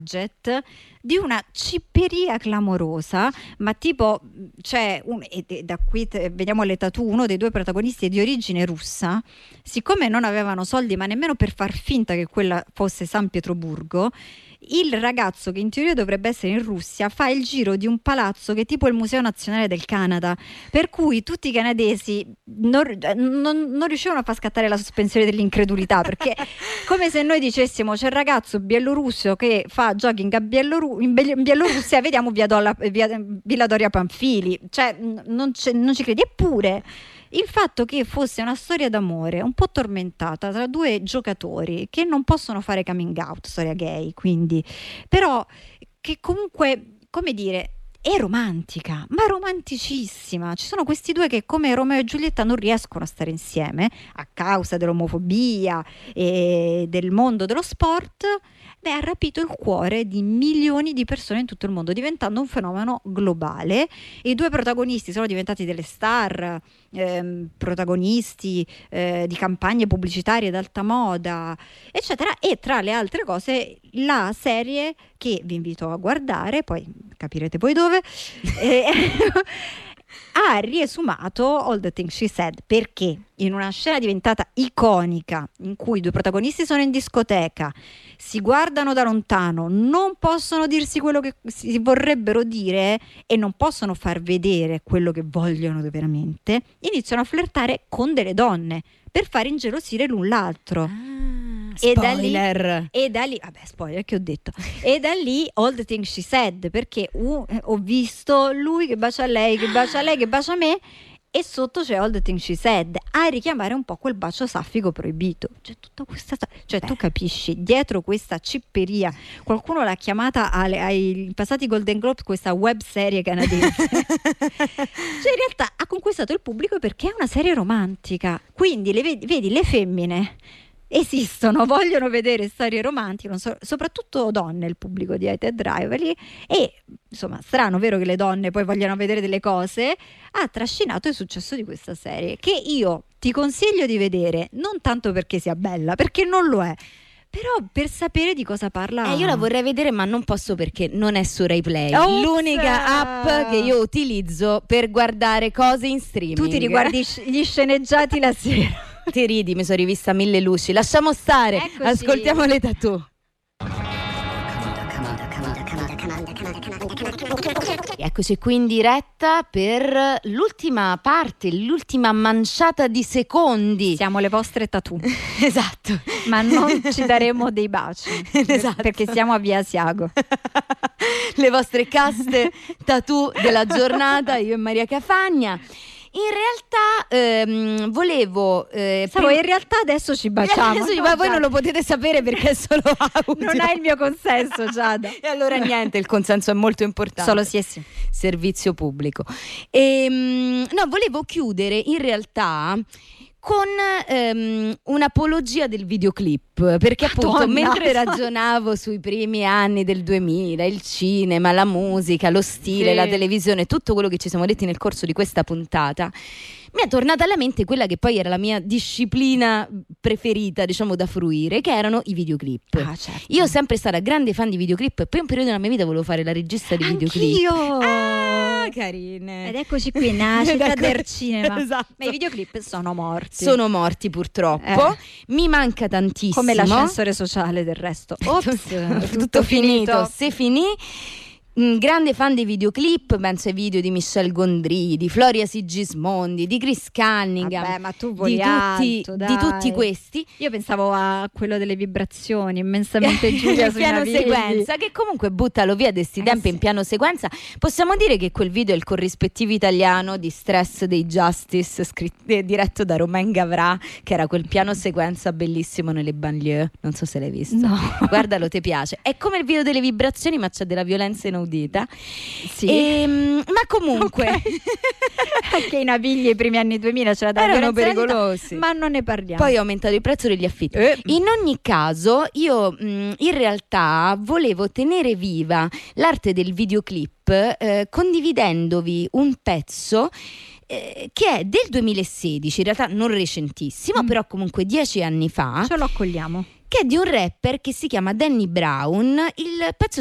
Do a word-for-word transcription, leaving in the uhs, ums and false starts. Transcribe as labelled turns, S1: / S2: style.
S1: di una cipperia clamorosa, ma tipo c'è un, e da qui te, vediamo le tattoo, uno dei due protagonisti è di origine russa, siccome non avevano soldi ma nemmeno per far finta che quella fosse San Pietroburgo, il ragazzo che in teoria dovrebbe essere in Russia fa il giro di un palazzo che è tipo il Museo Nazionale del Canada, per cui tutti i canadesi non, non, non riuscivano a far scattare la sospensione dell'incredulità, perché come se noi dicessimo c'è il ragazzo bielorusso che fa jogging a Bieloru- in, Be- in Bielorussia, vediamo via, Dolla, via Villa Doria Pamphili, cioè non, non ci credi. Eppure il fatto che fosse una storia d'amore un po' tormentata tra due giocatori che non possono fare coming out, storia gay, quindi, però che comunque, come dire, è romantica, ma romanticissima. Ci sono questi due che come Romeo e Giulietta non riescono a stare insieme a causa dell'omofobia e del mondo dello sport. Beh, ha rapito il cuore di milioni di persone in tutto il mondo, diventando un fenomeno globale. I due protagonisti sono diventati delle star, ehm, protagonisti eh, di campagne pubblicitarie d'alta moda, eccetera. E tra le altre cose la serie che vi invito a guardare, poi capirete poi dove, eh, ha riesumato All the Things She Said, perché in una scena diventata iconica in cui i due protagonisti sono in discoteca, si guardano da lontano, non possono dirsi quello che si vorrebbero dire e non possono far vedere quello che vogliono veramente, iniziano a flirtare con delle donne per far ingelosire l'un l'altro.
S2: Ah,
S1: e
S2: spoiler.
S1: Da lì, e da lì, vabbè, spoiler che ho detto. E da lì All the Things She Said, perché uh, ho visto lui che bacia lei, che bacia lei, che bacia me, e sotto c'è All the Things She Said, a richiamare un po' quel bacio saffico proibito. Cioè tutta questa, cioè Beh. tu capisci, dietro questa cipperia, qualcuno l'ha chiamata ai, ai passati Golden Globe questa web serie canadese. Cioè in realtà ha conquistato il pubblico perché è una serie romantica, quindi le vedi, vedi le femmine esistono, vogliono vedere storie romantiche, non so, soprattutto donne, il pubblico di Hated Rivalry, e insomma strano, vero, che le donne poi vogliano vedere delle cose, ha trascinato il successo di questa serie, che io ti consiglio di vedere, non tanto perché sia bella, perché non lo è, però per sapere di cosa parla.
S2: Eh, io la vorrei vedere, ma non posso perché non è su Rai Play.
S1: Ops!
S2: L'unica app che io utilizzo per guardare cose in streaming.
S1: Tu ti riguardi gli sceneggiati la sera.
S2: Ti ridi, mi sono rivista Mille luci. Lasciamo stare,
S1: Eccoci.
S2: Ascoltiamo le tattoo. Eccoci qui in diretta per l'ultima parte, l'ultima manciata di secondi.
S1: Siamo le vostre tattoo.
S2: Esatto.
S1: Ma non ci daremo dei baci.
S2: Esatto.
S1: Perché siamo a Via Asiago.
S2: Le vostre caste tattoo della giornata, io e Maria Cafagna. In realtà ehm, volevo eh,
S1: Stavo,
S2: prim-
S1: in realtà adesso ci baciamo.
S2: adesso,
S1: no,
S2: ma voi
S1: Giada,
S2: non lo potete sapere perché è solo audio.
S1: non hai il mio consenso, Giada.
S2: E allora niente, il consenso è molto importante.
S1: Solo sì e sì.
S2: Servizio pubblico. E, no, volevo chiudere in realtà con ehm, un'apologia del videoclip, perché appunto
S1: Madonna.
S2: mentre ragionavo sui primi anni del duemila, il cinema, la musica, lo stile,
S1: Sì.
S2: la televisione, tutto quello che ci siamo detti nel corso di questa puntata, mi è tornata alla mente quella che poi era la mia disciplina preferita, diciamo, da fruire, che erano i videoclip.
S1: Ah, certo.
S2: Io ho sempre stata grande fan di videoclip e poi un periodo della mia vita volevo fare la regista di videoclip.
S1: Anch'io.
S2: Ah, carine.
S1: Ed eccoci qui, nascita
S2: Ecco.
S1: del cinema.
S2: Esatto.
S1: Ma i videoclip sono morti.
S2: Sono morti purtroppo.
S1: Eh.
S2: Mi manca tantissimo.
S1: Come l'ascensore sociale del resto. Ops,
S2: tutto,
S1: tutto
S2: finito.
S1: finito.
S2: Se finì. Mm, grande fan dei videoclip, penso ai video di Michel Gondry, di Floria Sigismondi, di Chris Cunningham.
S1: Vabbè, ma tu voli
S2: di tutti,
S1: alto, dai.
S2: di tutti questi.
S1: Io pensavo a quello delle vibrazioni, immensamente Giulia
S2: il
S1: sui
S2: piano
S1: navigli.
S2: sequenza, che comunque buttalo via di sti
S1: Eh,
S2: tempi
S1: sì.
S2: in piano sequenza. Possiamo dire che quel video è il corrispettivo italiano di Stress dei Justice, scritto, eh, diretto da Romain Gavras, che era quel piano sequenza bellissimo nelle banlieue. Non so se l'hai visto.
S1: No.
S2: Guardalo, ti piace. È come il video delle vibrazioni, ma c'è della violenza inaudita.
S1: Sì.
S2: Ehm, ma comunque
S1: Ok. Anche i navigli ai primi anni duemila c'era da
S2: erano
S1: violenza inaudita,
S2: pericolosi.
S1: ma non ne parliamo.
S2: Poi è aumentato il prezzo degli affitti.
S1: Eh.
S2: In ogni caso, io mh, in realtà volevo tenere viva l'arte del videoclip eh, condividendovi un pezzo eh, che è del duemilasedici, in realtà non recentissimo,
S1: Mm.
S2: però comunque dieci anni fa,
S1: Ce lo accogliamo.
S2: che è di un rapper che si chiama Danny Brown. Il pezzo